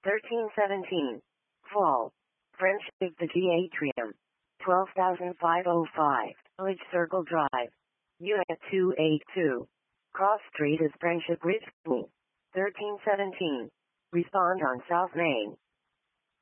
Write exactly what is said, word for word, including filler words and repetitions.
thirteen seventeen. Fall. Friendship the G Atrium. twelve thousand five hundred five. Village Circle Drive. Unit two eighty-two. Cross Street is Friendship Ridge. thirteen seventeen. Respond on South Main.